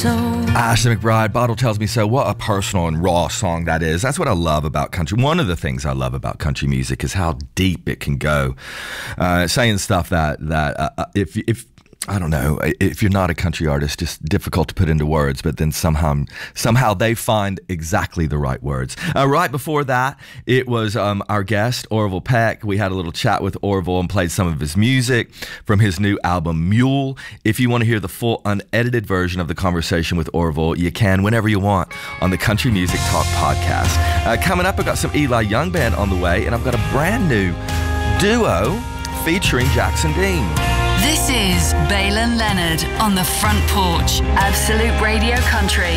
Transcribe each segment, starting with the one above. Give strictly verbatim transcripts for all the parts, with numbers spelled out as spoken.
so. Ashley McBryde, Bottle Tells Me So. What a personal and raw song that is. That's what I love about country. One of the things I love about country music is how deep it can go. Uh, saying stuff that, that uh, if if I don't know, if you're not a country artist, just difficult to put into words, but then somehow somehow they find exactly the right words. Uh, right before that, it was um, our guest, Orville Peck. We had a little chat with Orville and played some of his music from his new album, Mule. If you want to hear the full unedited version of the conversation with Orville, you can whenever you want on the Country Music Talk podcast. Uh, coming up, I've got some Eli Young Band on the way, and I've got a brand new duo featuring Jackson Dean. This is Baylen Leonard on the Front Porch, Absolute Radio Country.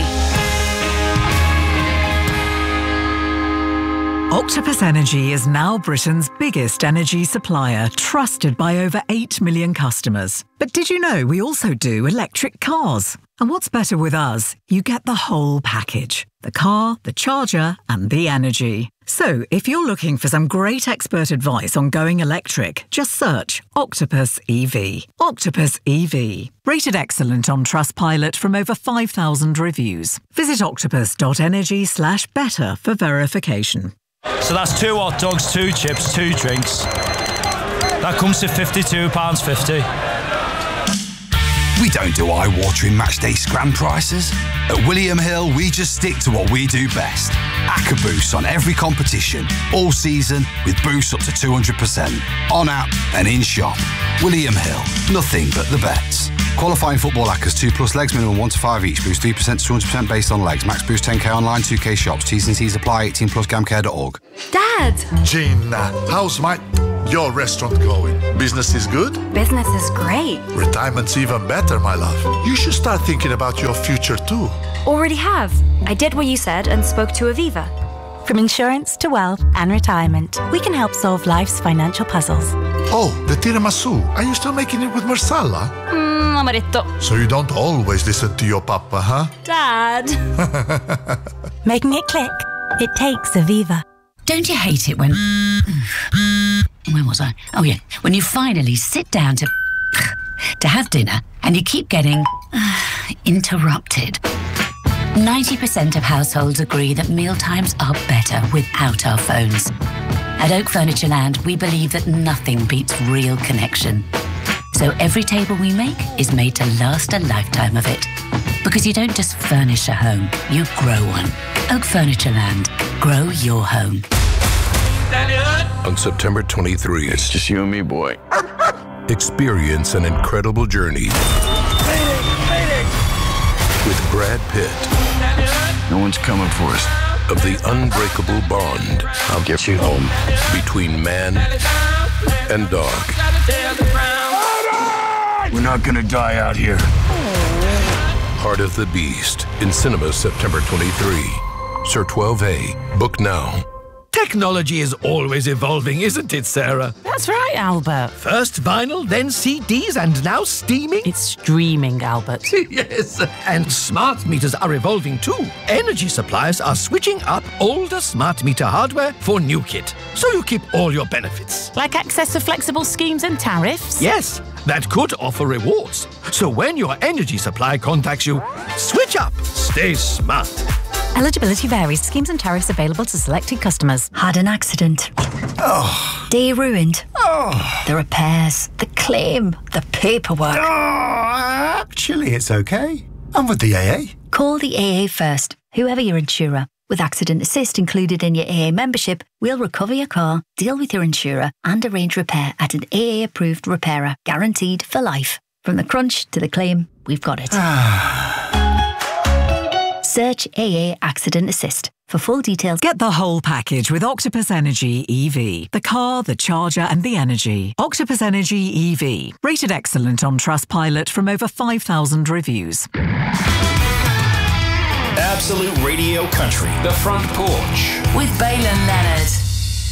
Octopus Energy is now Britain's biggest energy supplier, trusted by over eight million customers. But did you know we also do electric cars? And what's better with us? You get the whole package. The car, the charger, and the energy. So, if you're looking for some great expert advice on going electric, just search Octopus E V. Octopus E V. Rated excellent on Trustpilot from over five thousand reviews. Visit octopus.energy slash better for verification. So that's two hot dogs, two chips, two drinks. That comes to fifty-two pounds fifty. We don't do eye-watering matchday scram prices. At William Hill, we just stick to what we do best. Acca boosts on every competition, all season, with boosts up to two hundred percent. On app and in shop. William Hill, nothing but the bets. Qualifying football Accas, two plus legs, minimum one to five each. Boost three percent to two hundred percent based on legs. Max boost ten k online, two k shops. T's and C's apply, eighteen plus gamcare dot org. Dad! Gina, how's my... your restaurant going? Business is good? Business is great. Retirement's even better, my love. You should start thinking about your future too. Already have. I did what you said and spoke to Aviva. From insurance to wealth and retirement, we can help solve life's financial puzzles. Oh, the tiramisu. Are you still making it with Marsala? Mmm, amaretto. So you don't always listen to your papa, huh? Dad. Making it click. It takes Aviva. Don't you hate it when... Where was I? Oh, yeah. When you finally sit down to... to have dinner and you keep getting... interrupted. ninety percent of households agree that mealtimes are better without our phones. At Oak Furniture Land, we believe that nothing beats real connection. So every table we make is made to last a lifetime of it. Because you don't just furnish a home, you grow one. Oak Furniture Land. Grow your home. On September twenty-third, it's just you and me, boy. Experience an incredible journey with Brad Pitt. No one's coming for us. Of the unbreakable bond. I'll get you home. Between man and dog. We're not gonna die out here. Heart of the Beast in cinemas September twenty-third. Sir twelve A. Book now. Technology is always evolving, isn't it, Sarah? That's right, Albert. First vinyl, then C Ds, and now streaming? It's streaming, Albert. Yes, and smart meters are evolving too. Energy suppliers are switching up older smart meter hardware for new kit, so you keep all your benefits. Like access to flexible schemes and tariffs? Yes, that could offer rewards. So when your energy supply contacts you, switch up. Stay smart. Eligibility varies. Schemes and tariffs available to selected customers. Had an accident. Oh. Day ruined. Oh. The repairs, the claim, the paperwork. Oh, actually, it's okay. I'm with the A A. Call the A A first, whoever your insurer. With Accident Assist included in your A A membership, we'll recover your car, deal with your insurer, and arrange repair at an A A-approved repairer, guaranteed for life. From the crunch to the claim, we've got it. Search A A Accident Assist for full details. Get the whole package with Octopus Energy E V. The car, the charger, and the energy. Octopus Energy E V. Rated excellent on Trustpilot from over five thousand reviews. Absolute Radio Country. The Front Porch. With Baylen Leonard.